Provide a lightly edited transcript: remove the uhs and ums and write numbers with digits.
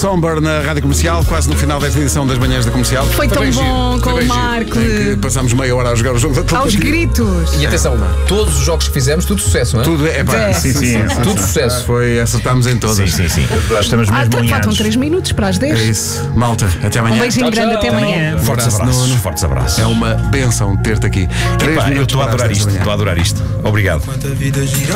Somber na Rádio Comercial, quase no final desta edição das manhãs da Comercial. Foi tão bom com o Marco. Passámos meia hora a jogar o jogo da aos gritos. E atenção, todos os jogos que fizemos, tudo sucesso, não é? Tudo sim, tudo sucesso. Acertámos em todas. Sim. Estamos mesmo alinhados. Faltam 3 minutos para as 10. É isso. Malta, até amanhã. Um beijinho grande, até amanhã. Fortes abraços. É uma bênção ter-te aqui. Eu estou a adorar isto. Obrigado.